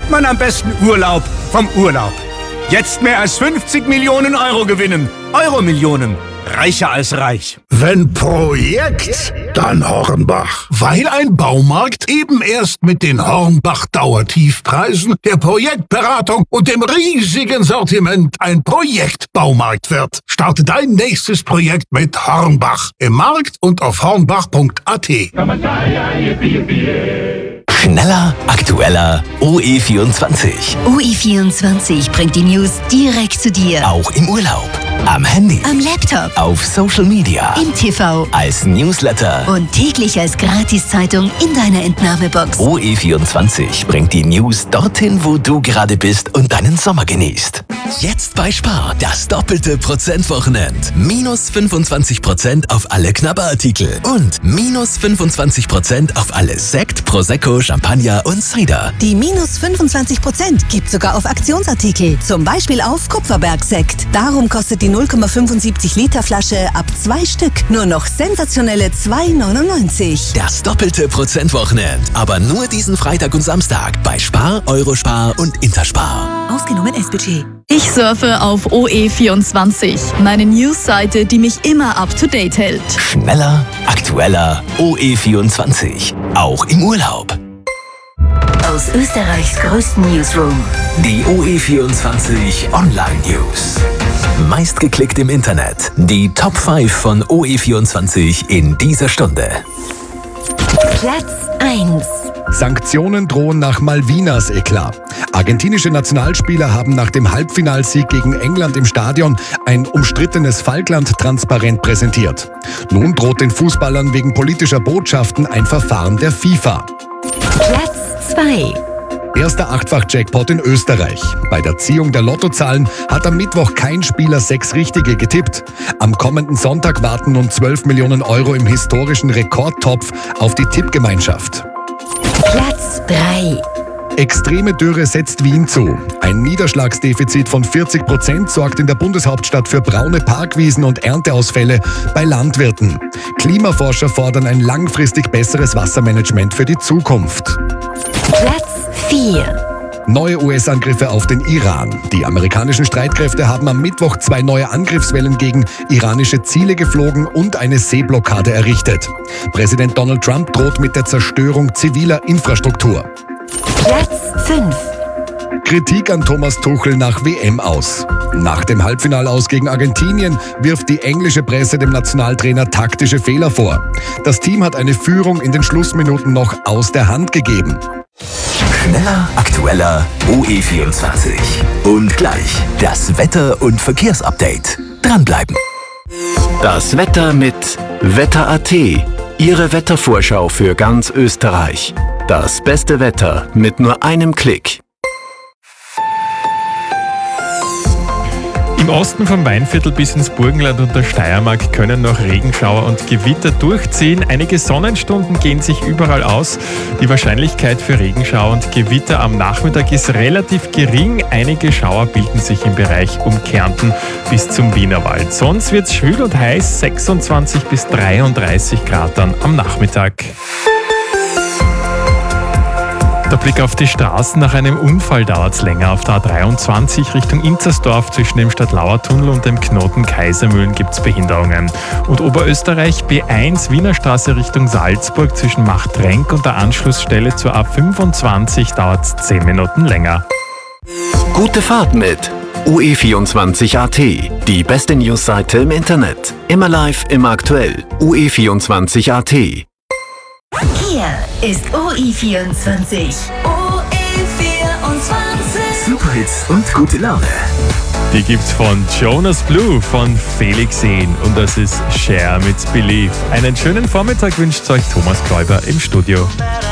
macht man am besten Urlaub vom Urlaub. Jetzt mehr als 50 Millionen Euro gewinnen. Euro-Millionen. Reicher als reich. Wenn Projekt, dann Hornbach. Weil ein Baumarkt eben erst mit den Hornbach-Dauertiefpreisen, der Projektberatung und dem riesigen Sortiment ein Projektbaumarkt wird. Starte dein nächstes Projekt mit Hornbach. Im Markt und auf hornbach.at. Schneller, aktueller, OE24. OE24 bringt die News direkt zu dir. Auch im Urlaub, am Handy, Am Laptop, auf Social Media, im TV als Newsletter. und täglich als Gratiszeitung in deiner Entnahmebox. OE24 bringt die News dorthin, wo du gerade bist und deinen Sommer genießt. Jetzt bei Spar, das doppelte Prozentwochenend. Minus 25% auf alle Knabberartikel und minus 25% auf alle Sekt, Prosecco, Champagner und Cider. Die minus 25% gibt sogar auf Aktionsartikel, zum Beispiel auf Kupferbergsekt. Darum kostet die 0,75 Liter Flasche ab 2 Stück nur noch sensationelle 2,99. Das doppelte Prozentwochenend, aber nur diesen Freitag und Samstag bei Spar, Eurospar und Interspar. Ausgenommen S-Budget. Ich surfe auf OE24, meine Newsseite, die mich immer up-to-date hält. Schneller, aktueller, OE24, auch im Urlaub. Aus Österreichs größten Newsroom. Die OE24 Online News. Meistgeklickt im Internet. Die Top 5 von OE24 in dieser Stunde. Platz 1. Sanktionen drohen nach Malvinas Eklat. Argentinische Nationalspieler haben nach dem Halbfinalsieg gegen England im Stadion ein umstrittenes Falkland-Transparent präsentiert. Nun droht den Fußballern wegen politischer Botschaften ein Verfahren der FIFA. Platz 2. Erster Achtfach-Jackpot in Österreich. Bei der Ziehung der Lottozahlen hat am Mittwoch kein Spieler 6 Richtige getippt. Am kommenden Sonntag warten nun 12 Millionen Euro im historischen Rekordtopf auf die Tippgemeinschaft. Platz 3. Extreme Dürre setzt Wien zu. Ein Niederschlagsdefizit von 40% sorgt in der Bundeshauptstadt für braune Parkwiesen und Ernteausfälle bei Landwirten. Klimaforscher fordern ein langfristig besseres Wassermanagement für die Zukunft. Platz 4. Neue US-Angriffe auf den Iran. Die amerikanischen Streitkräfte haben am Mittwoch 2 neue Angriffswellen gegen iranische Ziele geflogen und eine Seeblockade errichtet. Präsident Donald Trump droht mit der Zerstörung ziviler Infrastruktur. Platz 5. Kritik an Thomas Tuchel nach WM aus. Nach dem Halbfinalaus gegen Argentinien wirft die englische Presse dem Nationaltrainer taktische Fehler vor. Das Team hat eine Führung in den Schlussminuten noch aus der Hand gegeben. Schneller, aktueller, OE24. Und gleich das Wetter- und Verkehrsupdate. Dranbleiben. Das Wetter mit Wetter.at. Ihre Wettervorschau für ganz Österreich. Das beste Wetter mit nur einem Klick. Im Osten vom Weinviertel bis ins Burgenland und der Steiermark können noch Regenschauer und Gewitter durchziehen. Einige Sonnenstunden gehen sich überall aus. Die Wahrscheinlichkeit für Regenschauer und Gewitter am Nachmittag ist relativ gering. Einige Schauer bilden sich im Bereich um Kärnten bis zum Wienerwald. Sonst wird es schwül und heiß, 26 bis 33 Grad dann am Nachmittag. Der Blick auf die Straßen. Nach einem Unfall dauert es länger. Auf der A23 Richtung Inzersdorf zwischen dem Stadtlauer-Tunnel und dem Knoten Kaisermühlen gibt es Behinderungen. Und Oberösterreich B1 Wienerstraße Richtung Salzburg zwischen Machtrenk und der Anschlussstelle zur A25 dauert es 10 Minuten länger. Gute Fahrt mit OE24.at. Die beste Newsseite im Internet. Immer live, immer aktuell. OE24.at. Hier ist OE24. OE24. Superhits und gute Laune. Die gibt's von Jonas Blue, von Felix Sehn und das ist Share mit Believe. Einen schönen Vormittag wünscht euch Thomas Kläuber im Studio.